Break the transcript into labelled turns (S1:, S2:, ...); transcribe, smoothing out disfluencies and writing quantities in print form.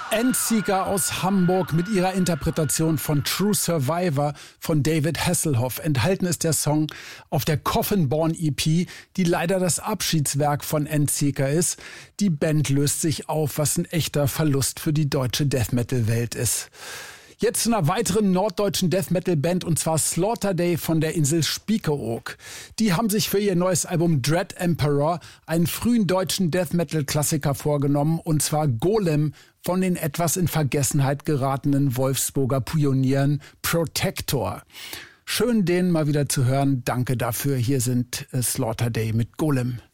S1: Endseeker aus Hamburg mit ihrer Interpretation von True Survivor von David Hasselhoff. Enthalten ist der Song auf der Coffin Born EP, die leider das Abschiedswerk von Endseeker ist. Die Band löst sich auf, was ein echter Verlust für die deutsche Death-Metal-Welt ist. Jetzt zu einer weiteren norddeutschen Death-Metal-Band, und zwar Slaughterday von der Insel Spiekeroog. Die haben sich für ihr neues Album Dread Emperor einen frühen deutschen Death-Metal-Klassiker vorgenommen, und zwar Golem von den etwas in Vergessenheit geratenen Wolfsburger Pionieren Protector. Schön, den mal wieder zu hören. Danke dafür. Hier sind Slaughterday mit Golem.